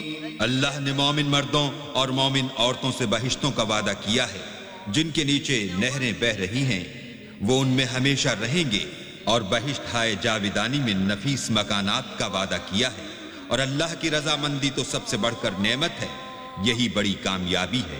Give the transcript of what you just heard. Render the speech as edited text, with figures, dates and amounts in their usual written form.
अल्लाह ने मोमिन मर्दों और मोमिन औरतों से बहिश्तों का वादा किया है जिनके नीचे नहरें बह रही हैं, वो उनमें हमेशा रहेंगे। और बहिश्त हाय जाविदानी में नफीस मकानात का वादा किया है। और अल्लाह की रजामंदी तो सबसे बढ़कर नेमत है, यही बड़ी कामयाबी है।